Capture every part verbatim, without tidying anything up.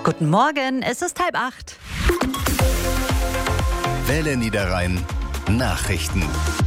Guten Morgen, es ist halb acht. Welle Niederrhein Nachrichten.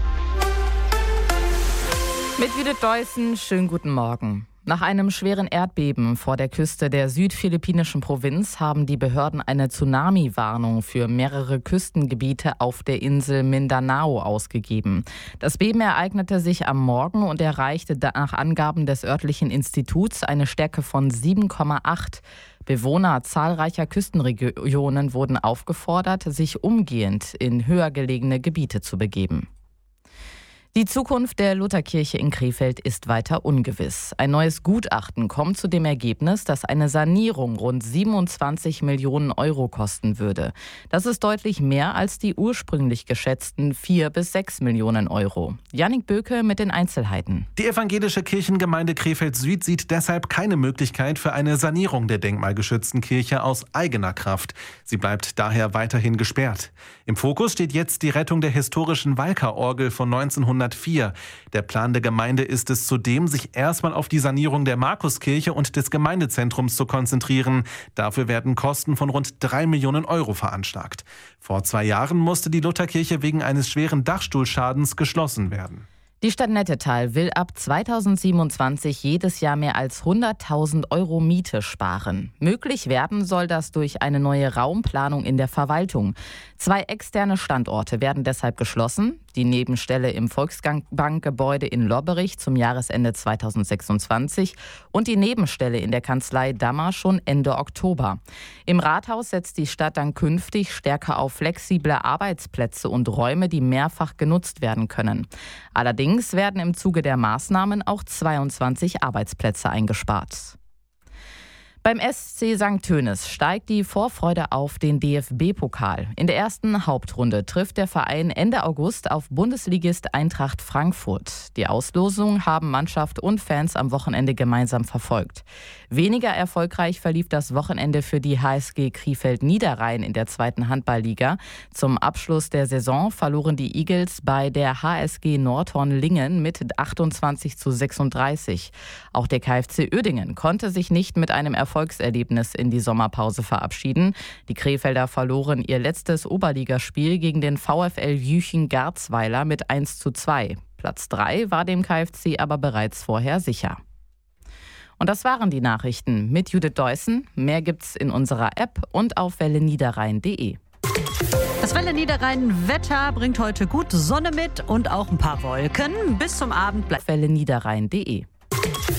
Mit Judith Deussen, schönen guten Morgen. Nach einem schweren Erdbeben vor der Küste der südphilippinischen Provinz haben die Behörden eine Tsunami-Warnung für mehrere Küstengebiete auf der Insel Mindanao ausgegeben. Das Beben ereignete sich am Morgen und erreichte nach Angaben des örtlichen Instituts eine Stärke von sieben Komma acht. Bewohner zahlreicher Küstenregionen wurden aufgefordert, sich umgehend in höher gelegene Gebiete zu begeben. Die Zukunft der Lutherkirche in Krefeld ist weiter ungewiss. Ein neues Gutachten kommt zu dem Ergebnis, dass eine Sanierung rund siebenundzwanzig Millionen Euro kosten würde. Das ist deutlich mehr als die ursprünglich geschätzten vier bis sechs Millionen Euro. Jannik Böke mit den Einzelheiten. Die evangelische Kirchengemeinde Krefeld Süd sieht deshalb keine Möglichkeit für eine Sanierung der denkmalgeschützten Kirche aus eigener Kraft. Sie bleibt daher weiterhin gesperrt. Im Fokus steht jetzt die Rettung der historischen Walker-Orgel von neunzehnhundertvier. Der Plan der Gemeinde ist es zudem, sich erstmal auf die Sanierung der Markuskirche und des Gemeindezentrums zu konzentrieren. Dafür werden Kosten von rund drei Millionen Euro veranschlagt. Vor zwei Jahren musste die Lutherkirche wegen eines schweren Dachstuhlschadens geschlossen werden. Die Stadt Nettetal will ab zweitausendsiebenundzwanzig jedes Jahr mehr als hunderttausend Euro Miete sparen. Möglich werden soll das durch eine neue Raumplanung in der Verwaltung. Zwei externe Standorte werden deshalb geschlossen. Die Nebenstelle im Volksbankgebäude in Lobberich zum Jahresende zweitausendsechsundzwanzig und die Nebenstelle in der Kanzlei Dammer schon Ende Oktober. Im Rathaus setzt die Stadt dann künftig stärker auf flexible Arbeitsplätze und Räume, die mehrfach genutzt werden können. Allerdings werden im Zuge der Maßnahmen auch zweiundzwanzig Arbeitsplätze eingespart. Beim S C Sankt Tönis steigt die Vorfreude auf den D F B-Pokal. In der ersten Hauptrunde trifft der Verein Ende August auf Bundesligist Eintracht Frankfurt. Die Auslosung haben Mannschaft und Fans am Wochenende gemeinsam verfolgt. Weniger erfolgreich verlief das Wochenende für die H S G Krefeld Niederrhein in der zweiten Handballliga. Zum Abschluss der Saison verloren die Eagles bei der H S G Nordhorn-Lingen mit achtundzwanzig zu sechsunddreißig. Auch der K F C Uerdingen konnte sich nicht mit einem Erfolgserlebnis in die Sommerpause verabschieden. Die Krefelder verloren ihr letztes Oberligaspiel gegen den VfL Jüchen-Garzweiler mit eins zu zwei. Platz drei war dem K F C aber bereits vorher sicher. Und das waren die Nachrichten mit Judith Deussen. Mehr gibt's in unserer App und auf welle niederrhein punkt de. Das Welle Niederrhein Wetter bringt heute gut Sonne mit und auch ein paar Wolken. Bis zum Abend bleibt welle niederrhein punkt de.